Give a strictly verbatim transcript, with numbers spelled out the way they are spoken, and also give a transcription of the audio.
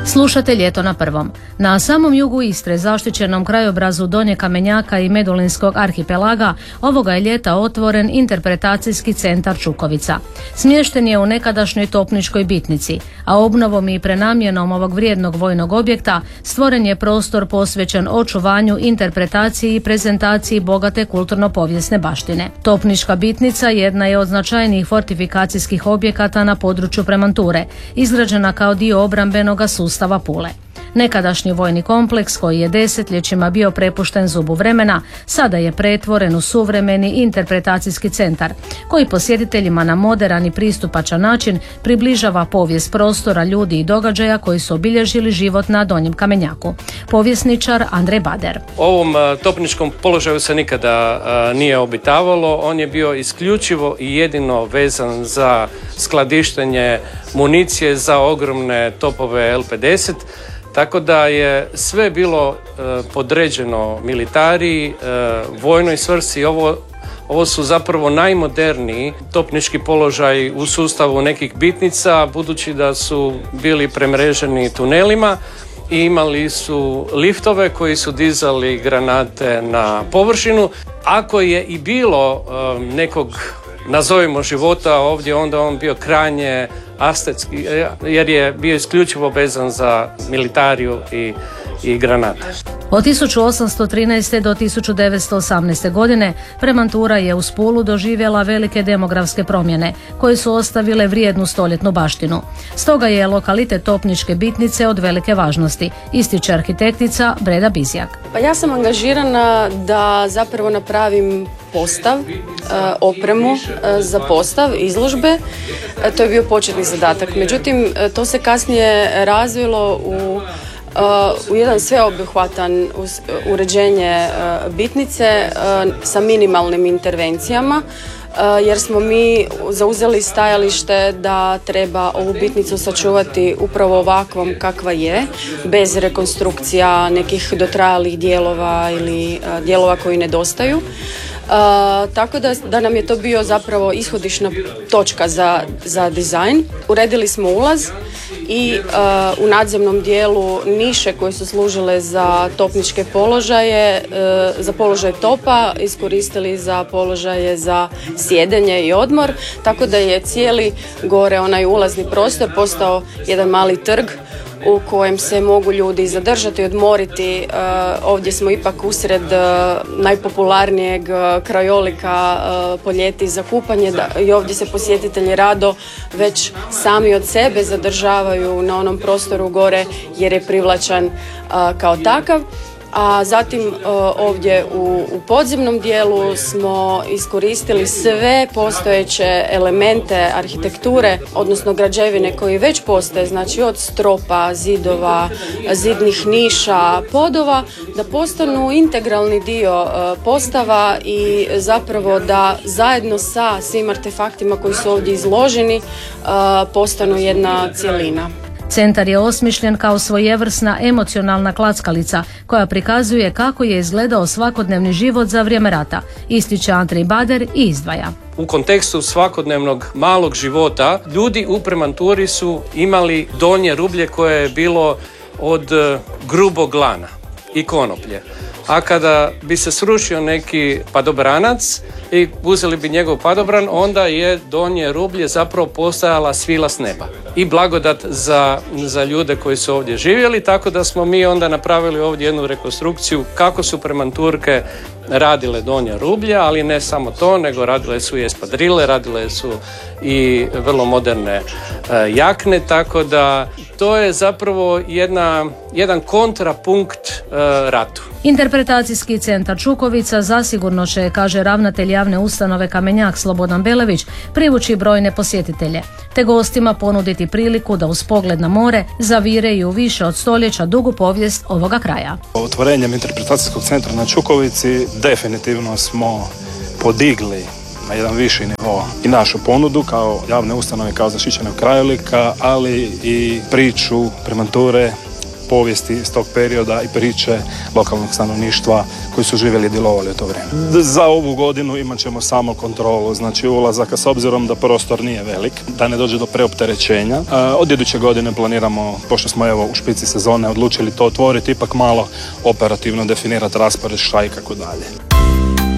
Slušate Ljeto na prvom. Na samom jugu Istre, zaštićenom krajobrazu Donje Kamenjaka i Medulinskog arhipelaga, ovoga je ljeta otvoren interpretacijski centar Čukovica. Smješten je u nekadašnjoj topničkoj bitnici, a obnovom i prenamjenom ovog vrijednog vojnog objekta stvoren je prostor posvećen očuvanju, interpretaciji i prezentaciji bogate kulturno-povijesne baštine. Topnička bitnica jedna je od značajnijih fortifikacijskih objekata na području Premanture, izgrađena kao dio obrambenog sustava Pule. Nekadašnji vojni kompleks koji je desetljećima bio prepušten zubu vremena, sada je pretvoren u suvremeni interpretacijski centar, koji posjetiteljima na moderan i pristupačan način približava povijest prostora, ljudi i događaja koji su obilježili život na Donjem Kamenjaku. Povjesničar Andrej Bader. Ovom topničkom položaju se nikada a, nije obitavalo, on je bio isključivo i jedino vezan za skladištenje municije za ogromne topove el pedeset. Tako da je sve bilo e, podređeno militariji, e, vojnoj svrsi. Ovo, ovo su zapravo najmoderniji topnički položaj u sustavu nekih bitnica, budući da su bili premreženi tunelima i imali su liftove koji su dizali granate na površinu. Ako je i bilo e, nekog, nazovimo, života ovdje, onda on bio krajnje astetski, jer je bio isključivo vezan za militariju i, i granate. Od tisuću osamsto trinaeste. do tisuću devetsto osamnaeste. godine Premantura je uz Pulu doživjela velike demografske promjene koje su ostavile vrijednu stoljetnu baštinu. Stoga je lokalitet topničke bitnice od velike važnosti, ističe arhitektica Breda Bizjak. Pa ja sam angažirana da zapravo napravim postav, opremu za postav, izložbe. To je bio početni zadatak. Međutim, to se kasnije razvilo u u jedan sveobuhvatan uređenje bitnice sa minimalnim intervencijama, jer smo mi zauzeli stajalište da treba ovu bitnicu sačuvati upravo ovakvom kakva je, bez rekonstrukcija nekih dotrajalih dijelova ili dijelova koji nedostaju. Uh, tako da, da nam je to bio zapravo ishodišna točka za, za dizajn. Uredili smo ulaz i uh, u nadzemnom dijelu niše koje su služile za topničke položaje, uh, za položaj topa, iskoristili za položaje za sjedenje i odmor, tako da je cijeli gore onaj ulazni prostor postao jedan mali trg u kojem se mogu ljudi zadržati, odmoriti. Ovdje smo ipak usred najpopularnijeg krajolika po ljeti za kupanje i ovdje se posjetitelji rado već sami od sebe zadržavaju na onom prostoru gore jer je privlačan kao takav. A zatim ovdje u, u podzemnom dijelu smo iskoristili sve postojeće elemente arhitekture, odnosno građevine koji već postoje, znači od stropa, zidova, zidnih niša, podova, da postanu integralni dio postava i zapravo da zajedno sa svim artefaktima koji su ovdje izloženi postanu jedna cjelina. Centar je osmišljen kao svojevrsna emocionalna klackalica koja prikazuje kako je izgledao svakodnevni život za vrijeme rata, ističe Andrej Bader i izdvaja. U kontekstu svakodnevnog malog života ljudi u Premanturi su imali donje rublje koje je bilo od grubog lana i konoplje. A kada bi se srušio neki padobranac i uzeli bi njegov padobran, onda je donje rublje zapravo postajala svila s neba i blagodat za, za ljude koji su ovdje živjeli, tako da smo mi onda napravili ovdje jednu rekonstrukciju kako su Premanturke radile donje rublje, ali ne samo to, nego radile su i espadrile, radile su i vrlo moderne e, jakne, tako da to je zapravo jedna, jedan kontrapunkt e, ratu. Interpretacijski centar Čukovica zasigurno će, kaže ravnatelj javne ustanove Kamenjak Slobodan Belević, privući brojne posjetitelje, te gostima ponuditi priliku da uz pogled na more zavireju u više od stoljeća dugu povijest ovoga kraja. Otvorenjem interpretacijskog centra na Čukovici definitivno smo podigli na jedan viši nivo i našu ponudu kao javne ustanove, kao zaštićenog krajolika, ali i priču Premanture povijesti iz tog perioda i priče lokalnog stanovništva koji su živjeli i djelovali u to vrijeme. Za ovu godinu imat ćemo samo kontrolu, znači ulazaka, s obzirom da prostor nije velik, da ne dođe do preopterećenja. Od iduće godine planiramo, pošto smo evo u špici sezone odlučili to otvoriti, ipak malo operativno definirati raspored šta i kako dalje.